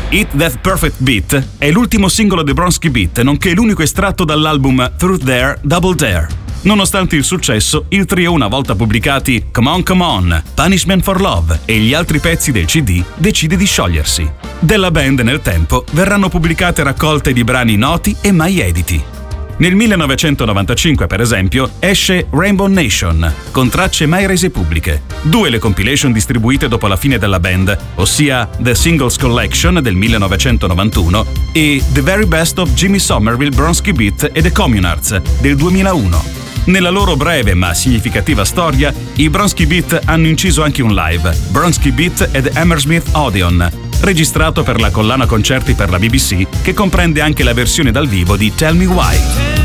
Hit That Perfect Beat è l'ultimo singolo dei Bronski Beat, nonché l'unico estratto dall'album Truth Dare, Double Dare. Nonostante il successo, il trio, una volta pubblicati Come On, Punishment for Love e gli altri pezzi del CD, decide di sciogliersi. Della band nel tempo verranno pubblicate raccolte di brani noti e mai editi. Nel 1995, per esempio, esce Rainbow Nation, con tracce mai rese pubbliche. 2 le compilation distribuite dopo la fine della band, ossia The Singles Collection del 1991 e The Very Best of Jimmy Somerville, Bronski Beat e The Communards del 2001. Nella loro breve ma significativa storia, i Bronski Beat hanno inciso anche un live, Bronski Beat ed Hammersmith Odeon, registrato per la collana concerti per la BBC, che comprende anche la versione dal vivo di Tell Me Why.